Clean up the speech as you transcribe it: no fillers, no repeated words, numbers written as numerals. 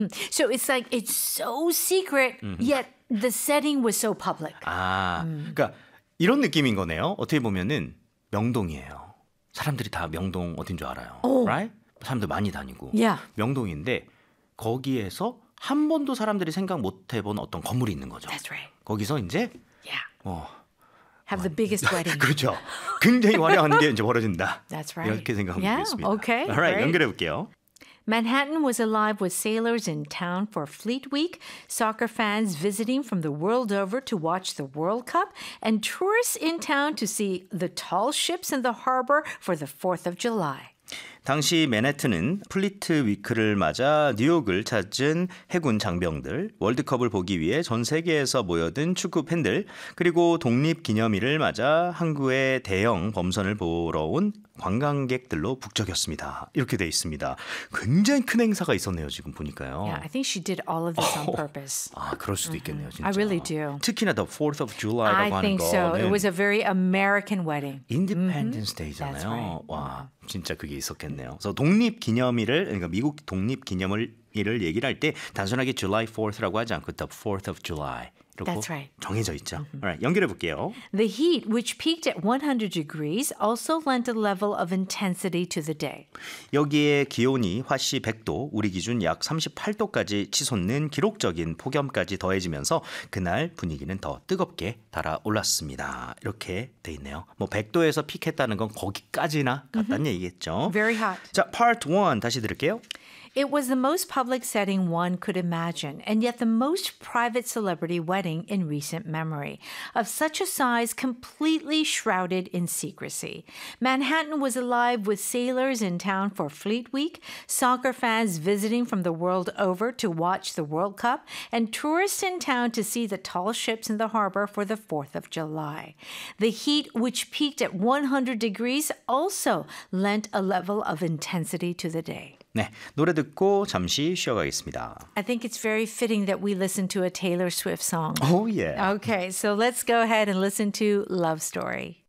So it's like it's so secret, yet the setting was so public. 아, 그러니까 이런 느낌인 거네요. 어떻게 보면은 명동이에요. 사람들이 다 명동 어딘 줄 알아요. Right? 사람들 많이 다니고. Yeah. 명동인데 거기에서 한 번도 사람들이 생각 못 해본 어떤 건물이 있는 거죠. That's right. 거기서 이제 Yeah. 어, Have the biggest wedding. 그렇죠. 굉장히 화려한 게 이제 벌어진다. That's right. 이렇게 생각하면 Yeah, 되겠습니다. okay, Alright, great. 연결해 볼게요. Manhattan was alive with sailors in town for Fleet Week, soccer fans visiting from the world over to watch the World Cup, and tourists in town to see the tall ships in the harbor for the 4th of July. 당시 맨해튼은 플리트 위크를 맞아 뉴욕을 찾은 해군 장병들, 월드컵을 보기 위해 전 세계에서 모여든 축구 팬들, 그리고 독립기념일을 맞아 항구의 대형 범선을 보러 온 관광객들로 북적였습니다. 이렇게 돼 있습니다. 굉장히 큰 행사가 있었네요, 지금 보니까요. Yeah, I think she did all of this on purpose. 아, 그럴 수도 있겠네요, 진짜. I really do. 특히나 the 4th of July라고 I 하는 think so. It 거는 was a very American wedding. Independence That's Day잖아요. right. 와, 진짜 그게 있었겠네요. 그래서 독립기념일을, 그러니까 미국 독립기념일을 얘기를 할 때 단순하게 July 4th라고 하지 않고 the 4th of July 이렇게 That's right. 정해져 있죠. Alright, 연결해 볼게요. The heat, which peaked at 100 degrees, also lent a level of intensity to the day. 여기에 기온이 화씨 100도, 우리 기준 약 38도까지 치솟는 기록적인 폭염까지 더해지면서 그날 분위기는 더 뜨겁게 달아올랐습니다. 이렇게 돼 있네요. 뭐 100도에서 픽했다는 건 거기까지나 같다는 얘기겠죠. Very hot. 자, Part 1 다시 들을게요. It was the most public setting one could imagine, and yet the most private celebrity wedding in recent memory, of such a size completely shrouded in secrecy. Manhattan was alive with sailors in town for Fleet Week, soccer fans visiting from the world over to watch the World Cup, and tourists in town to see the tall ships in the harbor for the 4th of July. The heat, which peaked at 100 degrees, also lent a level of intensity to the day. 네, 노래 듣고 잠시 쉬어가겠습니다. I think it's very fitting that we listen to a Taylor Swift song. Oh yeah. Okay, so let's go ahead and listen to Love Story.